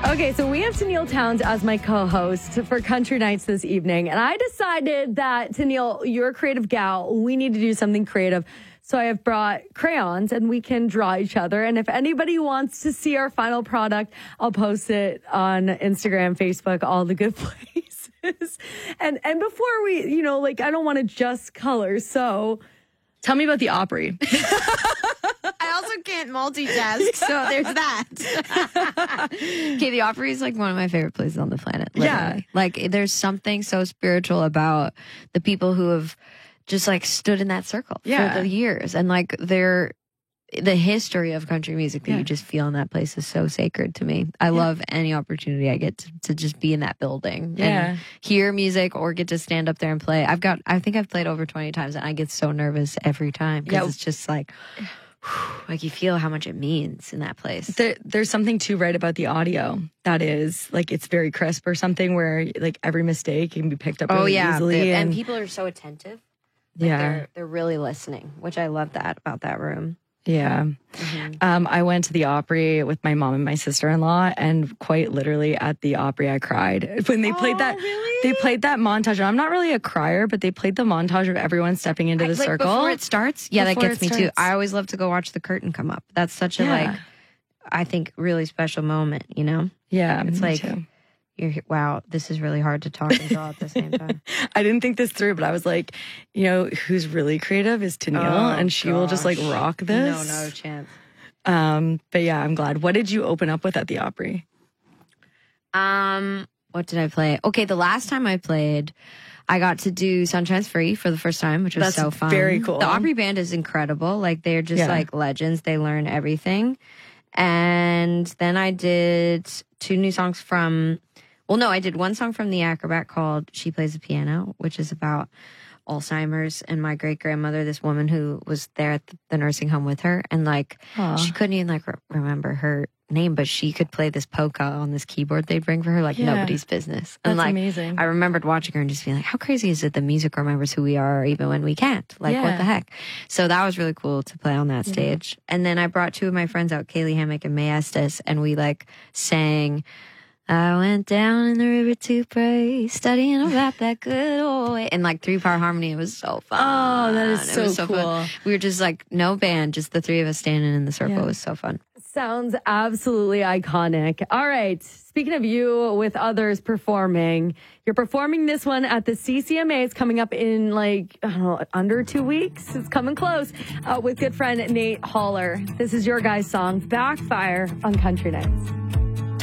Okay, so we have Tennille Townes as my co-host for Country Nights this evening. And I decided that, Tennille, you're a creative gal. We need to do something creative. So I have brought crayons and we can draw each other. And if anybody wants to see our final product, I'll post it on Instagram, Facebook, all the good places. And before we, I don't want to just color. So tell me about the Opry. I also can't multitask, so there's that. Okay, the Opry is like one of my favorite places on the planet. Literally. Yeah. Like there's something so spiritual about the people who have just like stood in that circle for the years. And like the history of country music that you just feel in that place is so sacred to me. I love any opportunity I get to just be in that building and hear music or get to stand up there and play. I think I've played over 20 times and I get so nervous every time because it's just like you feel how much it means in that place. There's something too right about the audio that is like it's very crisp or something where like every mistake can be picked up really easily. And people are so attentive. Like they're really listening, which I love that about that room. Yeah. Mm-hmm. I went to the Opry with my mom and my sister-in-law, and quite literally at the Opry I cried when they played that. Really? They played that montage. And I'm not really a crier, but they played the montage of everyone stepping into the circle before it starts. Yeah, before that gets me too. I always love to go watch the curtain come up. That's such a I think really special moment. You know? Yeah, it's like. Too. Wow, this is really hard to talk and draw at the same time. I didn't think this through, but I was like, who's really creative is Tennille, and she will just like rock this. No chance. But yeah, I'm glad. What did you open up with at the Opry? What did I play? Okay, the last time I played, I got to do Sunshine's Free for the first time, which was so fun. Very cool. The Opry band is incredible. Like they're just like legends. They learn everything. And then I did 2 new songs from. Well, no, I did one song from The Acrobat called She Plays the Piano, which is about Alzheimer's and my great-grandmother, this woman who was there at the nursing home with her. And like, she couldn't even like remember her name, but she could play this polka on this keyboard they'd bring for her like nobody's business. And That's like, amazing. I remembered watching her and just being like, how crazy is it that music remembers who we are even when we can't? Like, what the heck? So that was really cool to play on that stage. And then I brought 2 of my friends out, Kaylee Hammock and May Estes, and we like sang... I went down in the river to pray, studying about that good old way. And like 3-part harmony, it was so fun. Oh, that is so cool. Fun. We were just like, no band, just the 3 of us standing in the circle. It was so fun. Sounds absolutely iconic. All right. Speaking of you with others performing, you're performing this one at the CCMA. It's coming up in like, I don't know, under 2 weeks. It's coming close with good friend Nate Haller. This is your guys' song, Backfire on Country Nights.